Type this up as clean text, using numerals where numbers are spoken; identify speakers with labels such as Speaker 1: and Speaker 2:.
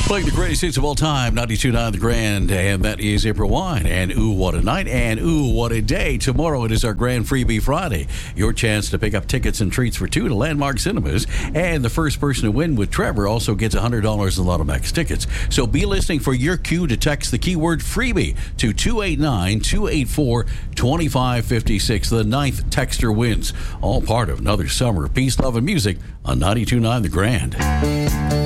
Speaker 1: Playing the greatest hits of all time, 92.9 The Grand, and that is April Wine. And ooh, what a night, and ooh, what a day. Tomorrow it is our Grand Freebie Friday. Your chance to pick up tickets and treats for two to Landmark Cinemas. And the first person to win with Trevor also gets $100 in Lottomax tickets. So be listening for your cue to text the keyword freebie to 289-284-2556. The ninth texter wins. All part of another summer of peace, love, and music on 92.9 The Grand.